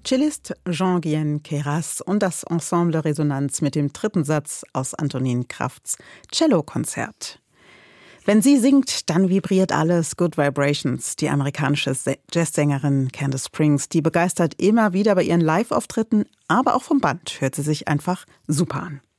Cellist Jean-Guyen Queyras und das Ensemble Resonanz mit dem 3. Satz aus Antonin Krafts Cellokonzert. Wenn sie singt, dann vibriert alles. Good Vibrations. Die amerikanische Jazzsängerin Candace Springs, die begeistert immer wieder bei ihren Live-Auftritten, aber auch vom Band hört sie sich einfach super an.